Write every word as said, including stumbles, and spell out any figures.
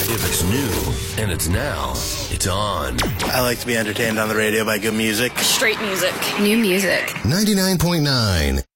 If it's new and it's now, it's on. I like to be entertained on the radio by good music. Straight music. New music. ninety-nine point nine